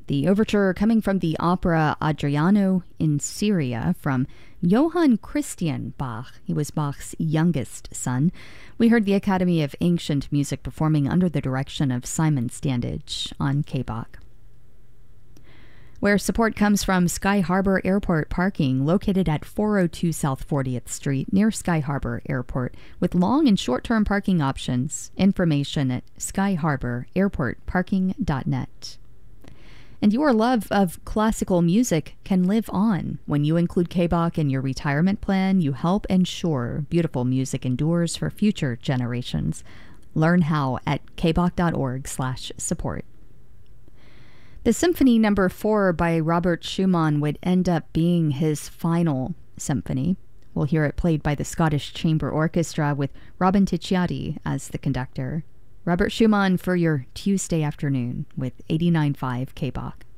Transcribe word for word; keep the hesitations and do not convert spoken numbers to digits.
The overture coming from the opera Adriano in Syria from Johann Christian Bach. He was Bach's youngest son. We heard the Academy of Ancient Music performing under the direction of Simon Standage on K B O C. Where support comes from Sky Harbor Airport parking, located at four oh two South fortieth Street near Sky Harbor Airport, with long and short-term parking options. Information at sky harbor airport parking dot net. And your love of classical music can live on. When you include K B O C in your retirement plan, you help ensure beautiful music endures for future generations. Learn how at k b o c dot org slash support. The Symphony Number four by Robert Schumann would end up being his final symphony. We'll hear it played by the Scottish Chamber Orchestra with Robin Ticciati as the conductor. Robert Schumann for your Tuesday afternoon with eighty-nine point five K B O C.